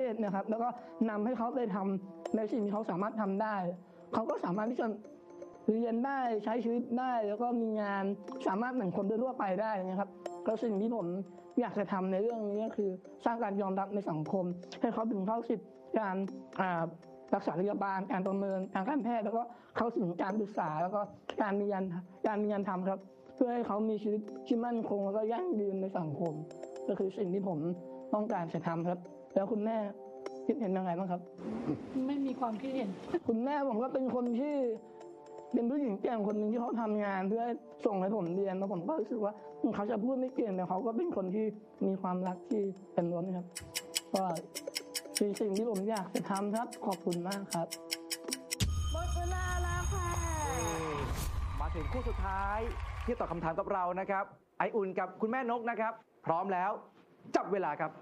ศนะครับแล้วก็นำให้เขาไปทำในสิ่งที่เขาสามารถทำได้เขาก็สามารถที่จะเรียนได้ใช้ชีวิตได้แล้วก็มีงานสามารถเหมือนคนทั่วไปได้นะครับก็สิ่งที่ผมอยากจะทำในเรื่องนี้ก็คือสร้างการยอมรับในสังคมให้เขาถึงเข้าสิทธิการรักษาพยาบาลการประเมินทางการแพทย์แล้วก็เข้าถึงการศึกษาแล้วก็การมีงานทำครับเพื่อให้เขามีชีวิตที่มั่นคงแล้วก็ยั่งยืนในสังคมก็คือสิ่งที่ผมต้องการจะทำครับแล้วคุณแม่คิดเห็นยังไงบ้างครับไม่มีความคิดเห็นคุณแม่ผมก็เป็นคนที่เป็นผู้หญิงเก่งคนหนึ่งที่เขาทำงานเพื่อส่งให้ผมเรียนแล้วผมก็รู้สึกว่าเขาจะพูดไม่เก่งแต่เขาก็เป็นคนที่มีความรักที่เป็นล้นครับก็คือสิ่งที่ผมอยากจะทำครับขอบคุณมากครับหมดเวลาแล้วค่ะมาถึงคู่สุดท้ายที่ตอบคำถามกับเรานะครับไออุ่นกับคุณแม่นกนะครับพร้อมแล้วจับเวลาครับ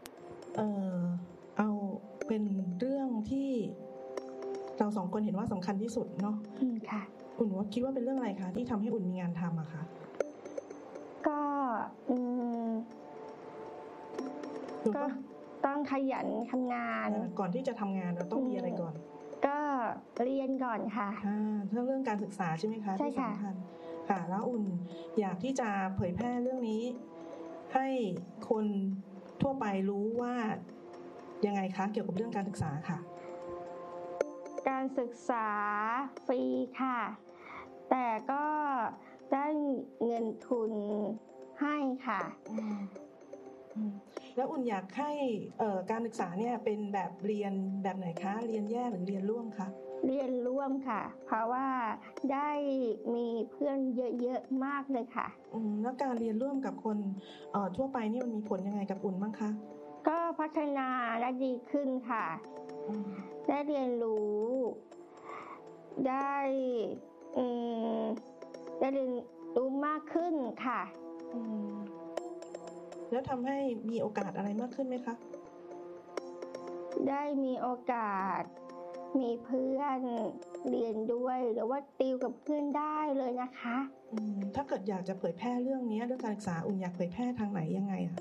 เอาเป็นเรื่องที่เราสองคนเห็นว่าสำคัญที่สุดเนาะค่ะอุ่นว่าคิดว่าเป็นเรื่องอะไรคะที่ทำให้อุ่นมีงานทำอะคะก็ต้องขยันทำงานก่อนที่จะทำงานเราต้องมีอะไรก่อนก็เรียนก่อนค่ะเรื่องการศึกษาใช่ไหมคะใช่ค่ะค่ะแล้วอุ่นอยากที่จะเผยแพร่เรื่องนี้ให้คนทั่วไปรู้ว่ายังไงคะเกี่ยวกับเรื่องการศึกษาค่ะการศึกษาฟรีค่ะแต่ก็ได้เงินทุนให้ค่ะแล้วอุ่นอยากให้การศึกษาเนี่ยเป็นแบบเรียนแบบไหนคะเรียนแยกหรือเรียนร่วมคะเรียนร่วมค่ะเพราะว่าได้มีเพื่อนเยอะๆมากเลยค่ะแล้วการเรียนร่วมกับคนทั่วไปนี่มันมีผลยังไงกับอุ่นบ้างคะก็พัฒนาและดีขึ้นค่ะได้เรียนรู้ได้เรียนรู้มากขึ้นค่ะแล้วทำให้มีโอกาสอะไรมากขึ้นไหมคะได้มีโอกาสมีเพื่อนเรียนด้วยหรือว่าติวกับเพื่อนได้เลยนะคะถ้าเกิดอยากจะเผยแพร่เรื่องนี้เรื่องการศึกษาอุ่นอยากเผยแพร่ทางไหนยังไงอะ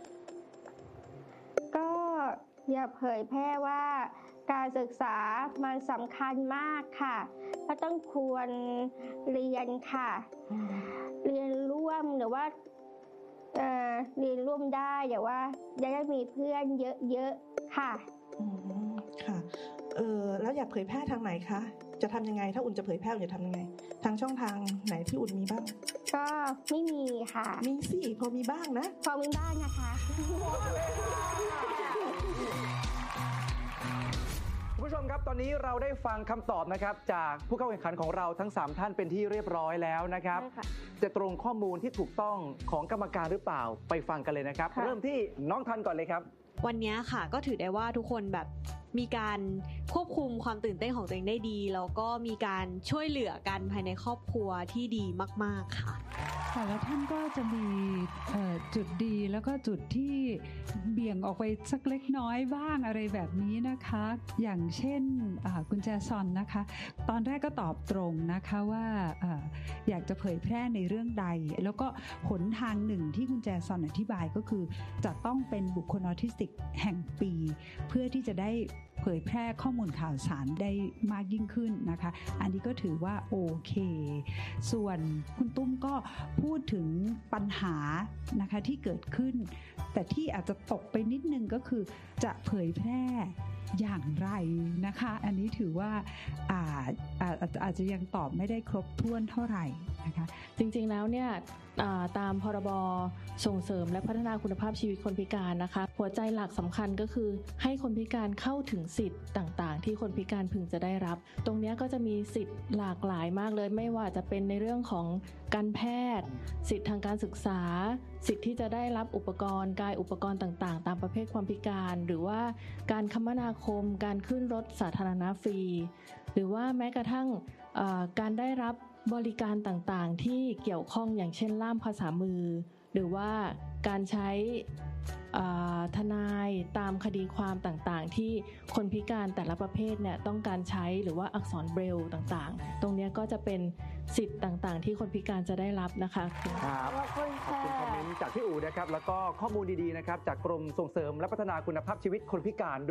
ก็อยากเผยแพร่ว่าการศึกษามันสำคัญมากค่ะก็ต้องควรเรียนค่ะเรียนร่วมหรือว่าเรียนร่วมได้แต่ว่าจะได้มีเพื่อนเยอะๆค่ะค่ะแล้วอยากเผยแพร่ทางไหนคะจะทำยังไงถ้าอุ่นจะเผยแพร่อุ่นจะทำยังไงทางช่องทางไหนที่อุ่นมีบ้างก็ไม่มีค่ะมีสิพอมีบ้างนะพอมีบ้างนะคะคุณผู้ชมครับตอนนี้เราได้ฟังคำตอบนะครับจากผู้เข้าแข่งขันของเราทั้ง3ท่านเป็นที่เรียบร้อยแล้วนะครับจะตรงข้อมูลที่ถูกต้องของกรรมการหรือเปล่าไปฟังกันเลยนะครับเริ่มที่น้องทันก่อนเลยครับวันนี้ค่ะก็ถือได้ว่าทุกคนแบบมีการควบคุมความตื่นเต้นของตัวเองได้ดีแล้วก็มีการช่วยเหลือกันภายในครอบครัวที่ดีมากๆค่ะแต่ละท่านก็จะมีจุดดีแล้วก็จุดที่เบี่ยงออกไปสักเล็กน้อยบ้างอะไรแบบนี้นะคะอย่างเช่นกุญแจซอนนะคะตอนแรกก็ตอบตรงนะคะว่าอยากจะเผยแพร่ในเรื่องใดแล้วก็หนทางหนึ่งที่กุญแจซอนอธิบายก็คือจะต้องเป็นบุคคลออทิสติกแห่งปีเพื่อที่จะได้เผยแพร่ข้อมูลข่าวสารได้มากยิ่งขึ้นนะคะอันนี้ก็ถือว่าโอเคส่วนคุณตุ้มก็พูดถึงปัญหานะคะที่เกิดขึ้นแต่ที่อาจจะตกไปนิดนึงก็คือจะเผยแพร่อย่างไรนะคะอันนี้ถือว่าอาจจะยังตอบไม่ได้ครบถ้วนเท่าไหร่นะคะจริงๆแล้วเนี่ยตามพรบส่งเสริมและพัฒนาคุณภาพชีวิตคนพิการนะคะหัวใจหลักสำคัญก็คือให้คนพิการเข้าถึงสิทธิ์ต่างๆที่คนพิการพึงจะได้รับตรงนี้ก็จะมีสิทธิ์หลากหลายมากเลยไม่ว่าจะเป็นในเรื่องของการแพทย์สิทธิ์ทางการศึกษาสิทธิ์ที่จะได้รับอุปกรณ์กายอุปกรณ์ต่างๆตามประเภทความพิการหรือว่าการคมนาคมการขึ้นรถสาธารณะฟรีหรือว่าแม้กระทั่งการได้รับบริการต่างๆที่เกี่ยวข้องอย่างเช่นล่ามภาษามือหรือว่าการใช้ทนายตามคดีความต่างๆที่คนพิการแต่ละประเภทเนี่ยต้องการใช้หรือว่าอักษรเบรลล์ต่างๆตรงนี้ก็จะเป็นสิทธิ์ต่างๆที่คนพิการจะได้รับนะคะครับขอบคุณคอมเมนต์จากพี่อู๋นะครับแล้วก็ข้อมูลดีๆนะครับจากกรมส่งเสริมและพัฒนาคุณภาพชีวิตคนพิการ